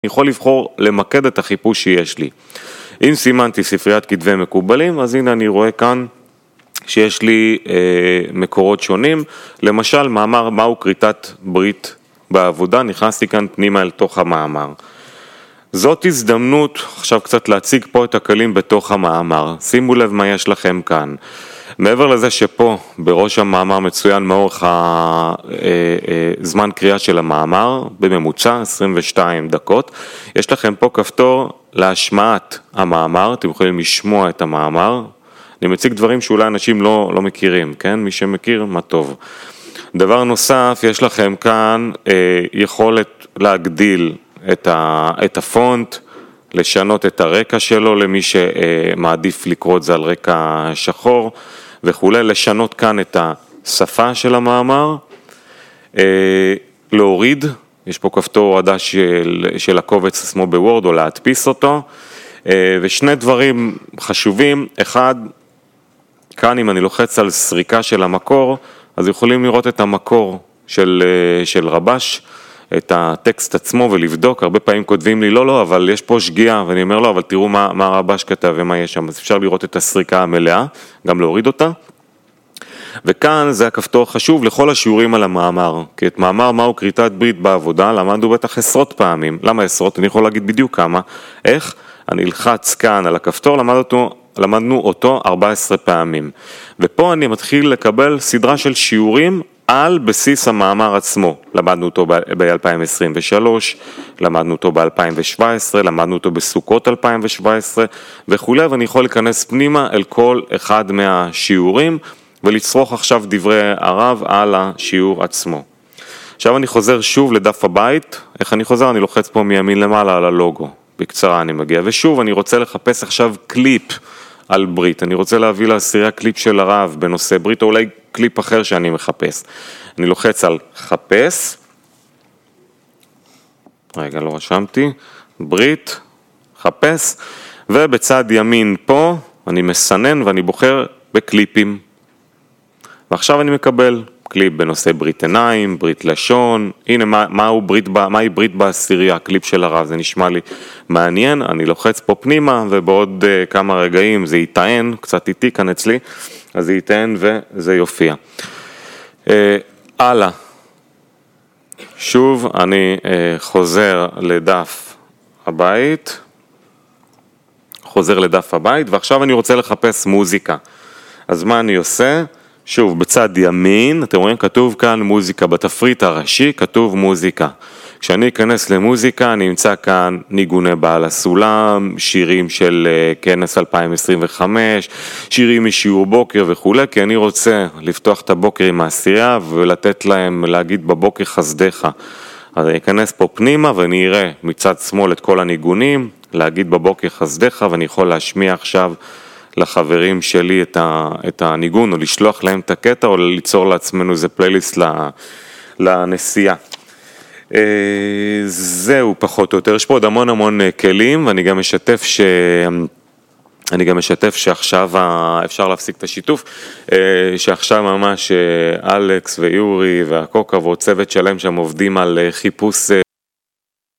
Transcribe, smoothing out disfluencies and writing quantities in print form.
יכול לבחור למקד את החיפוש שיש לי. אם סימנתי ספריית כתבי מקובלים, אז הנה אני רואה כאן שיש לי מקורות שונים. למשל, מאמר מהו כריתת ברית בעבודה, נכנסתי כאן פנימה אל תוך המאמר. זאת הזדמנות עכשיו קצת להציג פה את הכלים בתוך המאמר. שימו לב מה יש לכם כאן. מעבר לזה שפה בראש המאמר מצוין מאורך זמן קריאה של המאמר, בממוצע 22 דקות. יש לכם פה כפתור להשמעת המאמר, אתם יכולים לשמוע את המאמר. אני מציג דברים שאולי אנשים לא מכירים, כן? מי שמכיר, מה טוב. דבר נוסף, יש לכם כאן יכולת להגדיל את הפונט, לשנות את הרקע שלו למי שמעדיף לקרוא את זה על רקע שחור וכו', לשנות כאן את השפה של המאמר, להוריד, יש פה כפתור הורדה של הקובץ עצמו בוורד או להדפיס אותו, ושני דברים חשובים, אחד, כאן אם אני לוחץ על סריקה של המקור, אז יכולים לראות את המקור של רבש, את הטקסט עצמו ולבדוק, הרבה פעמים כותבים לי לא, אבל יש פה שגיאה, ואני אומר לו, אבל תראו מה רבש כתב ומה יש שם, אז אפשר לראות את הסריקה המלאה, גם להוריד אותה. וכאן זה הכפתור חשוב לכל השיעורים על המאמר, כי את מאמר מהו כריתת ברית בעבודה, למדנו בטח עשרות פעמים. למה עשרות? אני יכול להגיד בדיוק כמה. איך? אני אלחץ כאן על הכפתור, למדנו אותו 14 פעמים. ופה אני מתחיל לקבל סדרה של שיעורים על בסיס המאמר עצמו. למדנו אותו ב-2023, למדנו אותו ב-2017, למדנו אותו בסוכות 2017 וכו', ואני יכול להיכנס פנימה אל כל אחד מהשיעורים ולצרוך עכשיו דברי הרב על השיעור עצמו. עכשיו אני חוזר שוב לדף הבית. איך אני חוזר? אני לוחץ פה מימין למעלה על הלוגו. בקצרה אני מגיע. ושוב אני רוצה לחפש עכשיו קליפ על ברית. אני רוצה להביא לעשירייה קליפ של הרב בנושא ברית, או אולי קליפ אחר שאני מחפש. אני לוחץ על חפש. רגע, לא רשמתי. ברית, חפש. ובצד ימין פה אני מסנן ואני בוחר בקליפים. ועכשיו אני מקבל קליפ בנושא ברית עיניים, ברית לשון. הנה מהי ברית בעשירייה, קליפ של הרב. זה נשמע לי מעניין. אני לוחץ פה פנימה ובעוד כמה רגעים זה יטען, קצת איטי כאן אצלי, אז זה יטען וזה יופיע. הלאה. שוב אני חוזר לדף הבית. ועכשיו אני רוצה לחפש מוזיקה. אז מה אני עושה? שוב, בצד ימין, אתם רואים, כתוב כאן מוזיקה, בתפריט הראשי כתוב מוזיקה. כשאני אכנס למוזיקה, אני אמצא כאן ניגוני בעל הסולם, שירים של כנס 2025, שירים משיעור בוקר וכו', כי אני רוצה לפתוח את הבוקר עם העשירייה ולתת להם להגיד בבוקר חסדך. אז אני אכנס פה פנימה ואני אראה מצד שמאל את כל הניגונים, להגיד בבוקר חסדך, ואני יכול להשמיע עכשיו לחברים שלי את הניגון, או לשלוח להם את הקטע, או ליצור לעצמנו איזה פלייליסט לנסיעה. זהו פחות או יותר, יש פה עוד המון כלים, ואני גם משתף שעכשיו אפשר להפסיק את השיתוף, שעכשיו ממש אלכס ויורי והקוקה ועוד צוות שלהם שם עובדים על חיפוש